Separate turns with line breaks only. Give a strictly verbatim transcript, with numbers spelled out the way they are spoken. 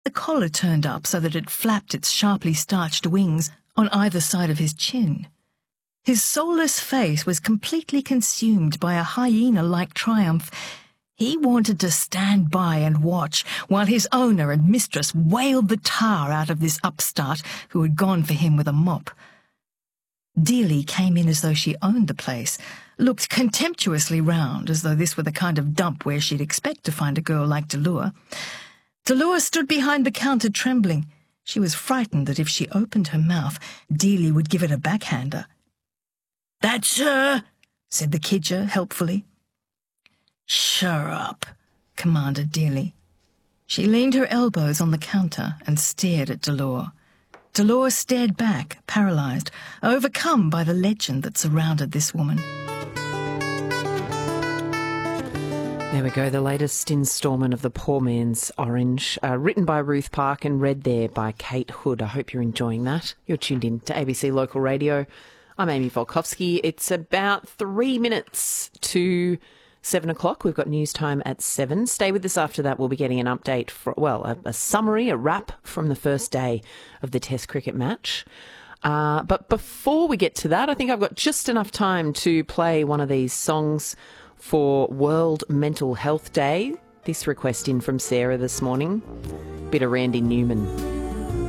The collar turned up so that it flapped its sharply starched wings on either side of his chin. His soulless face was completely consumed by a hyena-like triumph. He wanted to stand by and watch while his owner and mistress wailed the tar out of this upstart who had gone for him with a mop. Dealey came in as though she owned the place, looked contemptuously round as though this were the kind of dump where she'd expect to find a girl like Delure. Delure stood behind the counter trembling. She was frightened that if she opened her mouth, Dealey would give it a backhander. "That's her," said the Kidger helpfully. "Shut up," commanded Dealey. She leaned her elbows on the counter and stared at Delure. Delure stared back, paralysed, overcome by the legend that surrounded this woman.
There we go, the latest instalment of The Poor Man's Orange, uh, written by Ruth Park and read there by Kate Hood. I hope you're enjoying that. You're tuned in to A B C Local Radio. I'm Amy Volkovsky. It's about three minutes to seven o'clock. We've got news time at seven. Stay with us after that. We'll be getting an update, for, well, a, a summary, a wrap from the first day of the Test cricket match. Uh, but before we get to that, I think I've got just enough time to play one of these songs for World Mental Health Day. This request in from Sarah this morning. Bit of Randy Newman.